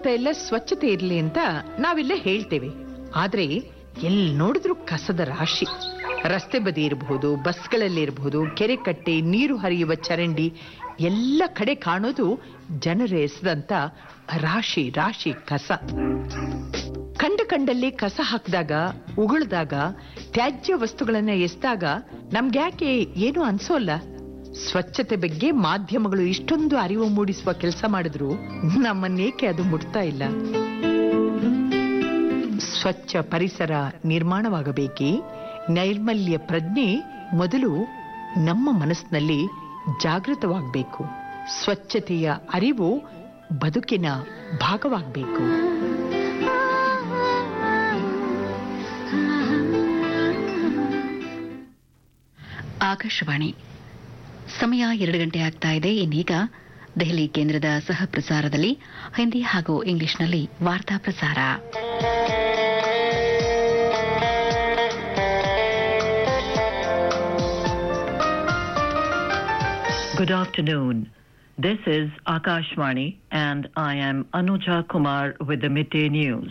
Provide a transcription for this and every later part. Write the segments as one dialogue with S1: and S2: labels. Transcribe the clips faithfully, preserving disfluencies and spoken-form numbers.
S1: ಸುತ್ತಮುತ್ತ ಎಲ್ಲ ಸ್ವಚ್ಛತೆ ಇರಲಿ ಅಂತ ನಾವೆಲ್ಲ ಹೇಳ್ತೇವೆ. ಆದ್ರೆ ಎಲ್ಲಿ ನೋಡಿದ್ರು ಕಸದ ರಾಶಿ. ರಸ್ತೆ ಬದಿ ಇರಬಹುದು, ಬಸ್ಗಳಲ್ಲಿ ಇರಬಹುದು, ಕೆರೆ ಕಟ್ಟೆ, ನೀರು ಹರಿಯುವ ಚರಂಡಿ ಎಲ್ಲ ಕಡೆ ಕಾಣೋದು ಜನರು ಎಸೆದಂತ ರಾಶಿ ರಾಶಿ ಕಸ. ಕಂಡ ಕಂಡಲ್ಲಿ ಕಸ ಹಾಕಿದಾಗ, ಉಗುಳ್ದಾಗ, ತ್ಯಾಜ್ಯ ವಸ್ತುಗಳನ್ನ ಎಸ್ದಾಗ ನಮ್ಗ್ಯಾಕೆ ಏನು ಅನ್ಸೋಲ್ಲ? ಸ್ವಚ್ಛತೆ ಬಗ್ಗೆ ಮಾಧ್ಯಮಗಳು ಇಷ್ಟೊಂದು ಅರಿವು ಮೂಡಿಸುವ ಕೆಲಸ ಮಾಡಿದ್ರು ನಮ್ಮನ್ನೇಕೆ ಅದು ಮುಟ್ತಾ ಇಲ್ಲ? ಸ್ವಚ್ಛ ಪರಿಸರ ನಿರ್ಮಾಣವಾಗಬೇಕೇ? ನೈರ್ಮಲ್ಯ ಪ್ರಜ್ಞೆ ಮೊದಲು ನಮ್ಮ ಮನಸ್ಸಿನಲ್ಲಿ ಜಾಗೃತವಾಗಬೇಕು. ಸ್ವಚ್ಛತೆಯ ಅರಿವು ಬದುಕಿನ ಭಾಗವಾಗಬೇಕು.
S2: ಆಕಾಶವಾಣಿ ಸಮಯ ಎರಡು ಗಂಟೆ ಆಗ್ತಾ ಇದೆ. ಇನ್ನೀಗ ದೆಹಲಿ ಕೇಂದ್ರದ ಸಹ ಪ್ರಸಾರದಲ್ಲಿ ಹಿಂದಿ ಹಾಗೂ ಇಂಗ್ಲಿಷ್ನಲ್ಲಿ ವಾರ್ತಾ ಪ್ರಸಾರ.
S3: Good afternoon. This is Akashvani and I am Anuja Kumar with the midday news.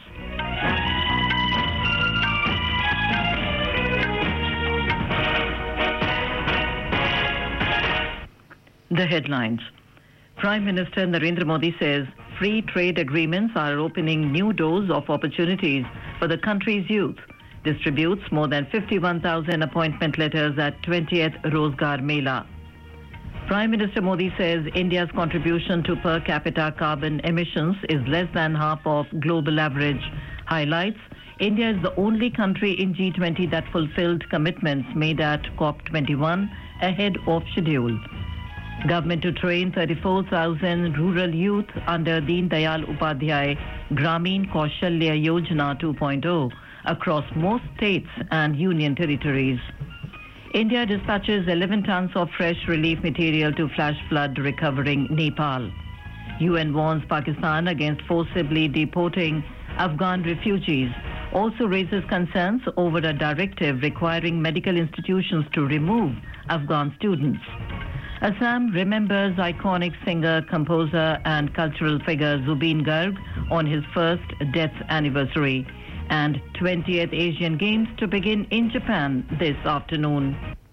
S3: The headlines. Prime Minister Narendra Modi says free trade agreements are opening new doors of opportunities for the country's youth. Distributes more than fifty-one thousand appointment letters at twentieth Rozgar Mela. Prime Minister Modi says India's contribution to per capita carbon emissions is less than half of global average. Highlights: India is the only country in G twenty that fulfilled commitments made at COP twenty-one ahead of schedule. Government to train thirty-four thousand rural youth under Deen Dayal Upadhyay Gramin Kaushalya Yojana two point oh across most states and union territories. India dispatches eleven tons of fresh relief material to flash flood recovering Nepal. U N warns Pakistan against forcibly deporting Afghan refugees. Also raises concerns over a directive requiring medical institutions to remove Afghan students. Assam remembers iconic singer, composer and cultural figure Zubeen Garg on his first death anniversary. And twentieth Asian Games to begin in Japan this afternoon.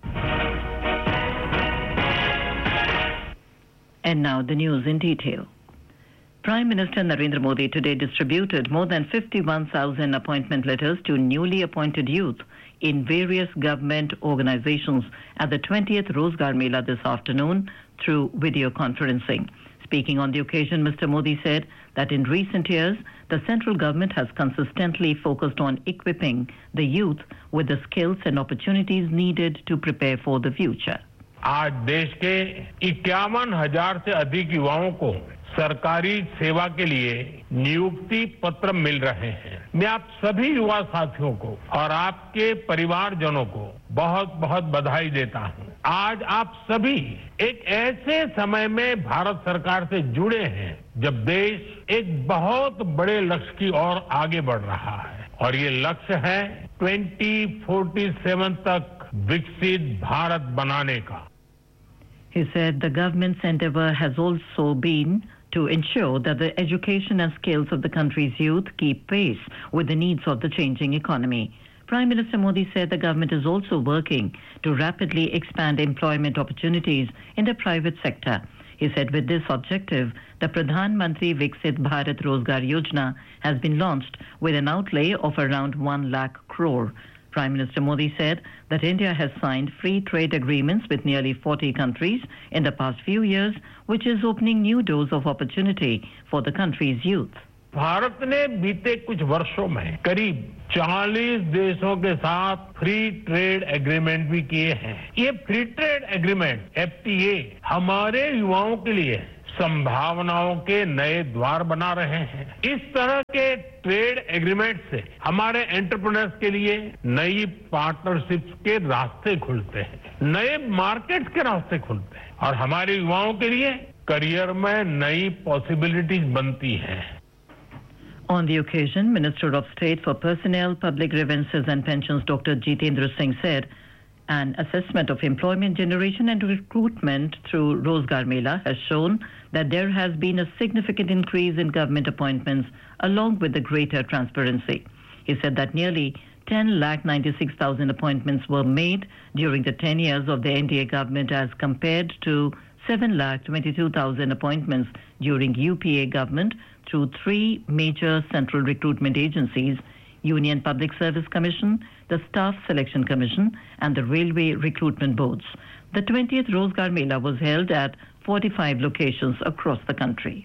S3: And now the news in detail. Prime Minister Narendra Modi today distributed more than fifty-one thousand appointment letters to newly appointed youth in various government organizations at the twentieth Rozgar Mela this afternoon through video conferencing. Speaking on the occasion, Mister Modi said that in recent years, the central government has consistently focused on equipping the youth with the skills and opportunities needed to prepare for the future.
S4: आज देश के इक्यावन हजार से अधिक युवाओं को सरकारी सेवा के लिए नियुक्ति पत्र मिल रहे हैं। मैं आप सभी युवा साथियों को और आपके परिवारजनों को बहुत बहुत बधाई देता हूं। आज आप सभी एक ऐसे समय में भारत सरकार से जुड़े हैं जब देश एक बहुत बड़े लक्ष्य की ओर आगे बढ़ रहा है और ये लक्ष्य है ट्वेंटी फोर्टी सेवन तक विकसित भारत बनाने का।
S3: He said the government's endeavor has also been to ensure that the education and skills of the country's youth keep pace with the needs of the changing economy. Prime Minister Modi said the government is also working to rapidly expand employment opportunities in the private sector. He said with this objective, the Pradhan Mantri Viksit Bharat Rozgar Yojana has been launched with an outlay of around one lakh crore. Prime Minister Modi said that India has signed free trade agreements with nearly forty countries in the past few years, which is opening new doors of opportunity for the country's youth.
S4: Bharat ने बीते कुछ वर्षों में करीब चालीस देशों के साथ फ्री ट्रेड एग्रीमेंट भी किए हैं। ये free trade agreement F T A हमारे युवाओं के लिए संभावनाओं के नए द्वार बना रहे हैं। इस तरह के ट्रेड एग्रीमेंट से हमारे एंटरप्रेन्योर्स के लिए नई पार्टनरशिप्स के रास्ते खुलते हैं, नए मार्केट्स के रास्ते खुलते हैं और हमारे युवाओं के लिए करियर में नई पॉसिबिलिटीज बनती हैं।
S3: On the occasion, Minister of State for Personnel, Public Grievances and Pensions Doctor Jitendra Singh said an assessment of employment generation and recruitment through Rozgar Mela has shown that there has been a significant increase in government appointments along with the greater transparency. He said that nearly ten lakh ninety-six thousand appointments were made during the ten years of the N D A government as compared to seven lakh twenty-two thousand appointments during U P A government through three major central recruitment agencies, Union Public Service Commission, the Staff Selection Commission, and the Railway Recruitment Boards. The twentieth Rozgar Mela was held at forty-five locations across the country.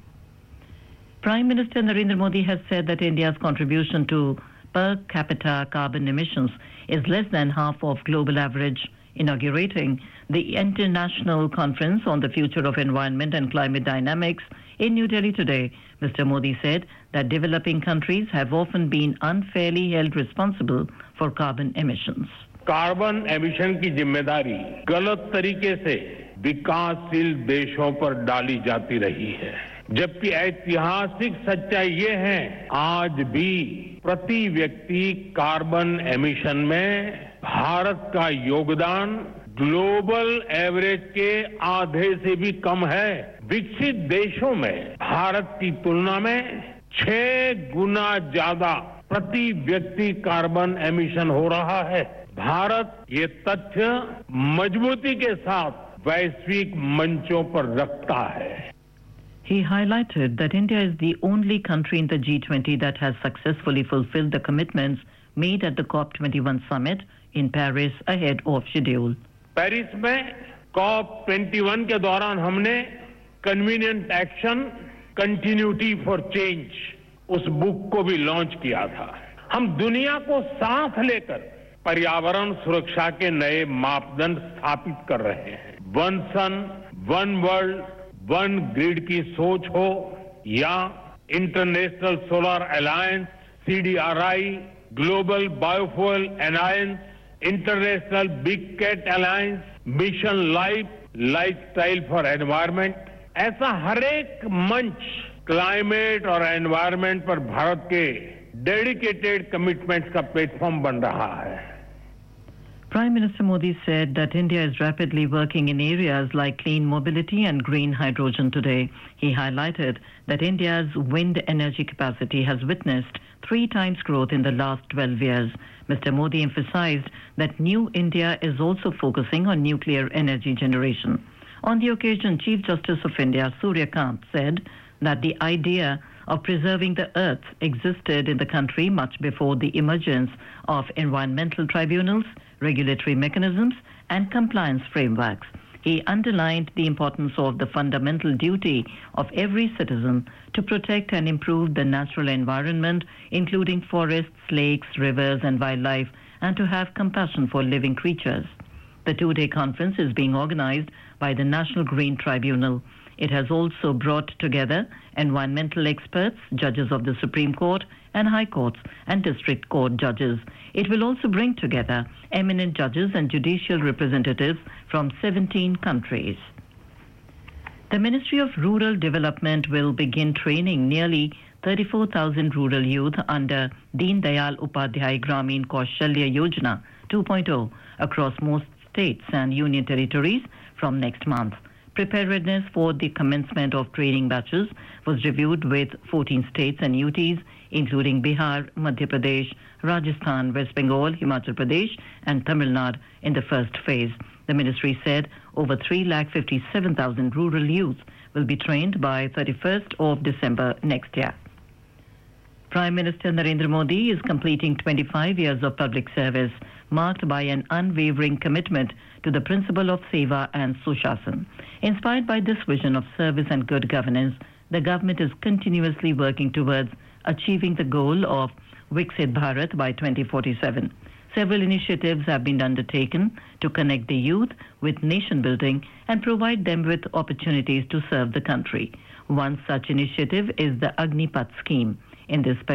S3: Prime Minister Narendra Modi has said that India's contribution to per capita carbon emissions is less than half of global average. Inaugurating the International Conference on the Future of Environment and Climate Dynamics in New Delhi today, Mister Modi said that developing countries have often been unfairly held responsible for carbon emissions.
S4: Carbon emission की जिम्मेदारी गलत तरीके से विकासशील देशों पर डाली जाती रही है, जबकि ऐतिहासिक सच्चाई ये है आज भी प्रति व्यक्ति कार्बन एमिशन में भारत का योगदान ग्लोबल एवरेज के आधे से भी कम है। विकसित देशों में भारत की तुलना में छह गुना ज्यादा प्रति व्यक्ति कार्बन एमिशन हो रहा है। भारत ये तथ्य मजबूती के साथ वैश्विक मंचों पर रखता है।
S3: He highlighted that India is the only country in the G twenty that has successfully fulfilled the commitments made at the COP twenty-one summit in Paris ahead of schedule.
S4: Paris में कॉप इक्कीस के दौरान हमने convenient action continuity for change उस book को भी launch किया था। हम दुनिया को साथ लेकर पर्यावरण सुरक्षा के नए मापदंड स्थापित कर रहे हैं। वन सन, वन वर्ल्ड, वन ग्रिड की सोच हो या international solar alliance, C D R I, global biofuel alliance, international big cat alliance, mission life, lifestyle for environment, ऐसा हर एक मंच क्लाइमेट और एनवायरमेंट पर भारत के डेडिकेटेड कमिटमेंट्स का प्लेटफॉर्म बन रहा है।
S3: Prime Minister Modi said that India is rapidly working in areas like clean mobility and green hydrogen today. He highlighted that India's wind energy capacity has witnessed three times growth in the last twelve years. Mister Modi emphasized that New India is also focusing on nuclear energy generation. On the occasion, Chief Justice of India, Surya Kant, said that the idea of preserving the earth existed in the country much before the emergence of environmental tribunals, regulatory mechanisms, and compliance frameworks. He underlined the importance of the fundamental duty of every citizen to protect and improve the natural environment, including forests, lakes, rivers, and wildlife, and to have compassion for living creatures. The two-day conference is being organized by the National Green Tribunal. It has also brought together environmental experts, judges of the Supreme Court and High Courts, and District Court judges. It will also bring together eminent judges and judicial representatives from seventeen countries. The Ministry of Rural Development will begin training nearly thirty-four thousand rural youth under Deen Dayal Upadhyay Gramin Kaushalya Yojana two point oh across most states and union territories from next month. Preparedness for the commencement of training batches was reviewed with fourteen states and U Ts, including Bihar, Madhya Pradesh, Rajasthan, West Bengal, Himachal Pradesh, and Tamil Nadu in the first phase. The ministry said over three lakh fifty-seven thousand rural youth will be trained by thirty-first of December next year. Prime Minister Narendra Modi is completing twenty-five years of public service, marked by an unwavering commitment to the principle of Seva and Sushasan. Inspired by this vision of service and good governance, the government is continuously working towards achieving the goal of Viksit Bharat by twenty forty-seven. Several initiatives have been undertaken to connect the youth with nation building and provide them with opportunities to serve the country. One such initiative is the Agnipath scheme. In this special